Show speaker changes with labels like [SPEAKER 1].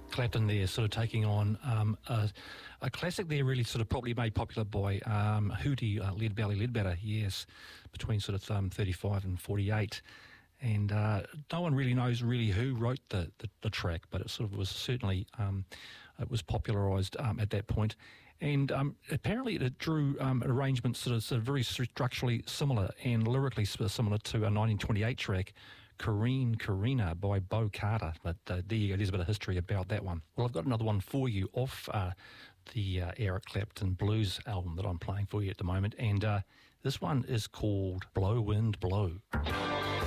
[SPEAKER 1] Clapton there sort of taking on a classic there, really sort of probably made popular by Hootie, Lead Belly Ledbetter, yes, between sort of 35 and 48. And no one really knows really who wrote the track, but it sort of was certainly, it was popularised at that point. And apparently it drew arrangements sort of very structurally similar and lyrically similar to a 1928 track, Carina by Bo Carter. But there you go, there's a bit of history about that one. Well, I've got another one for you off the Eric Clapton Blues album that I'm playing for you at the moment. And this one is called Blow Wind Blow.